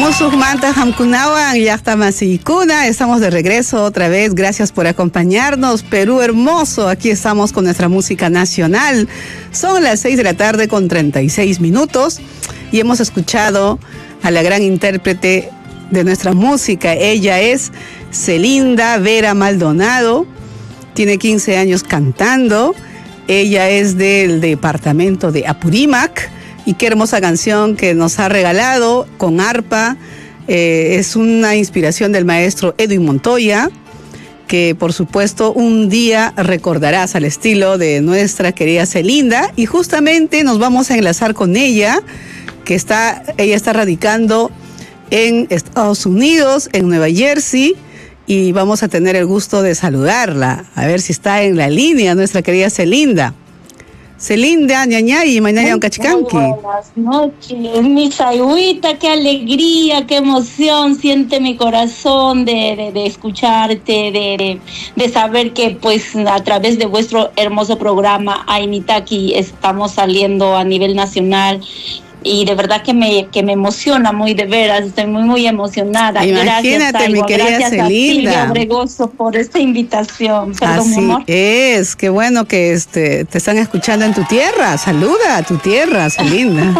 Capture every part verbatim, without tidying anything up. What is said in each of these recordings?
Musulmanta Hamkunawan, Yachtamasicuna, estamos de regreso otra vez, gracias por acompañarnos. Perú hermoso, aquí estamos con nuestra música nacional. Son las seis de la tarde con treinta y seis minutos y hemos escuchado a la gran intérprete de nuestra música. Ella es Celinda Vera Maldonado, tiene quince años cantando, ella es del departamento de Apurímac. Y qué hermosa canción que nos ha regalado con arpa. Eh, es una inspiración del maestro Edwin Montoya, que por supuesto un día recordarás al estilo de nuestra querida Celinda. Y justamente nos vamos a enlazar con ella, que está, ella está radicando en Estados Unidos, en Nueva Jersey, y vamos a tener el gusto de saludarla. A ver si está en la línea nuestra querida Celinda. Celinda, ñañay, mañana un cachicanqui. Buenas noches, mi Sayhuita, qué alegría, qué emoción siente mi corazón de, de, de escucharte, de, de, de saber que pues a través de vuestro hermoso programa Ainitaki estamos saliendo a nivel nacional. Y de verdad que me que me emociona muy, de veras, estoy muy, muy emocionada. Imagínate, gracias, mi querida gracias Celinda. A Silvia Obregoso por esta invitación. Perdón, Así mi amor. es, qué bueno que este, te están escuchando en tu tierra. Saluda a tu tierra, Celinda.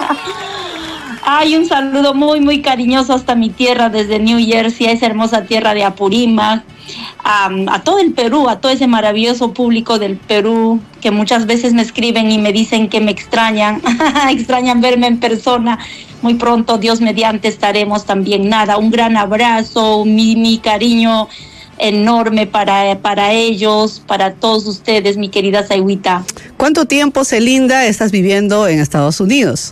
Ay, un saludo muy, muy cariñoso hasta mi tierra, desde New Jersey, a esa hermosa tierra de Apurímac, a, a todo el Perú, a todo ese maravilloso público del Perú, que muchas veces me escriben y me dicen que me extrañan, extrañan verme en persona. Muy pronto, Dios mediante, estaremos también. Nada, un gran abrazo, mi, mi cariño enorme para, para ellos, para todos ustedes, mi querida Sayhuita. ¿Cuánto tiempo, Celinda, estás viviendo en Estados Unidos?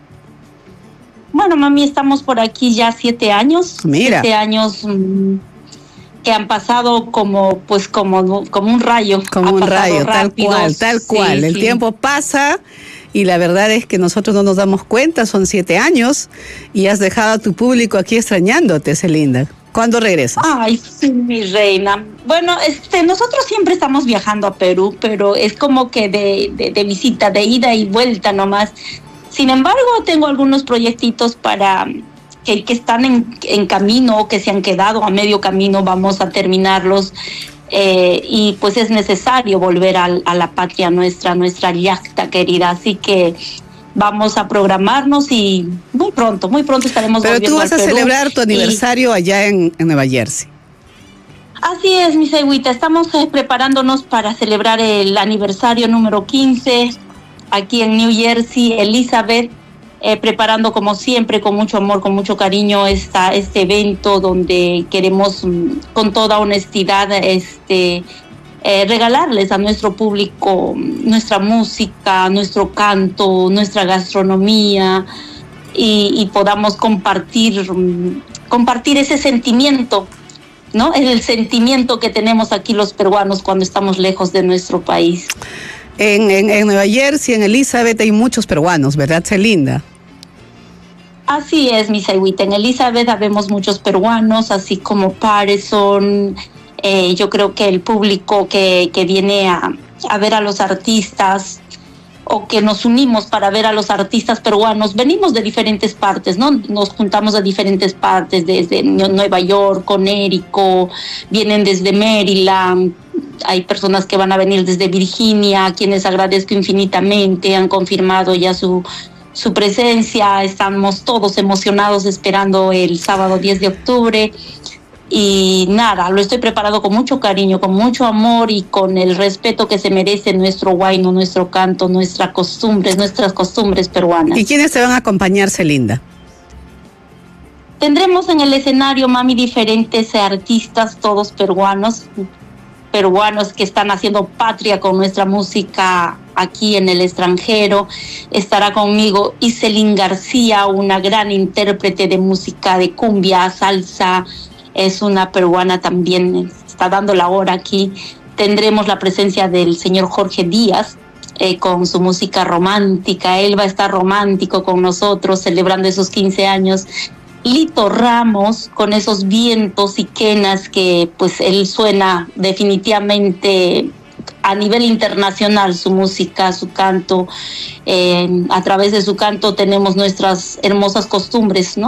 Bueno, mami, estamos por aquí ya siete años. Mira. Siete años mmm, que han pasado como, pues, como, como un rayo. Como un rayo, rápido. tal cual, tal cual. Sí, El sí. tiempo pasa y la verdad es que nosotros no nos damos cuenta, son siete años y has dejado a tu público aquí extrañándote, Celinda. ¿Cuándo regresas? Ay, sí, mi reina. Bueno, este, nosotros siempre estamos viajando a Perú, pero es como que de, de, de visita, de ida y vuelta nomás. Sin embargo, tengo algunos proyectitos para que, que están en, en camino, que se han quedado a medio camino, vamos a terminarlos. Eh, y pues es necesario volver a, a la patria nuestra, nuestra yacta querida. Así que vamos a programarnos y muy pronto, muy pronto estaremos Pero volviendo tú vas a Perú. celebrar tu aniversario y... allá en, en Nueva Jersey. Así es, mi Sayhuita. Estamos eh, preparándonos para celebrar el aniversario número quince. Aquí en New Jersey, Elizabeth, eh, preparando como siempre, con mucho amor, con mucho cariño, esta, este evento donde queremos, con toda honestidad, este, eh, regalarles a nuestro público nuestra música, nuestro canto, nuestra gastronomía y, y podamos compartir, compartir ese sentimiento, ¿no? El sentimiento que tenemos aquí los peruanos cuando estamos lejos de nuestro país. En, en, en Nueva Jersey, en Elizabeth, hay muchos peruanos, ¿verdad, Celinda? Así es, mi Sayhuita. En Elizabeth habemos muchos peruanos, así como Patterson. Eh, yo creo que el público que, que viene a, a ver a los artistas o que nos unimos para ver a los artistas peruanos, venimos de diferentes partes, ¿no? Nos juntamos de diferentes partes, desde Nueva York, Connecticut, vienen desde Maryland. Hay personas que van a venir desde Virginia, a quienes agradezco infinitamente, han confirmado ya su, su presencia. Estamos todos emocionados esperando el sábado diez de octubre. Y nada, lo estoy preparado con mucho cariño, con mucho amor y con el respeto que se merece nuestro huayno, nuestro canto, nuestras costumbres, nuestras costumbres peruanas. ¿Y quiénes te van a acompañar, Celinda? Tendremos en el escenario, mami, diferentes artistas, todos peruanos, peruanos que están haciendo patria con nuestra música aquí en el extranjero. Estará conmigo Iselín García, una gran intérprete de música de cumbia, salsa, es una peruana también, está dando la hora aquí. Tendremos la presencia del señor Jorge Díaz, eh, con su música romántica. Él va a estar romántico con nosotros, celebrando esos quince años. Lito Ramos, con esos vientos y quenas que pues él suena definitivamente a nivel internacional, su música, su canto. Eh, a través de su canto tenemos nuestras hermosas costumbres, ¿no?